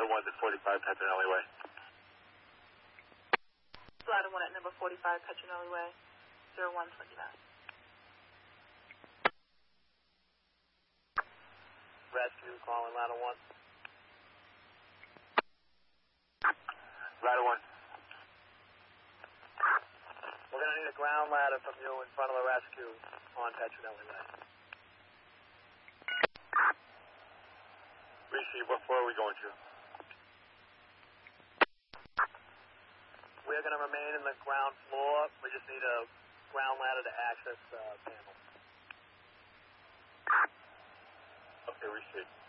Ladder 1's at 45 Petronelli Way. Ladder 1 at number 45 Petronelli Way, 0129. Rescue calling Ladder 1. Ladder 1. We're going to need a ground ladder from you in front of the rescue on Petronelli Way. Receive, what floor are we going to? We're going to remain in the ground floor. We just need a ground ladder to access the panel. Okay, receive.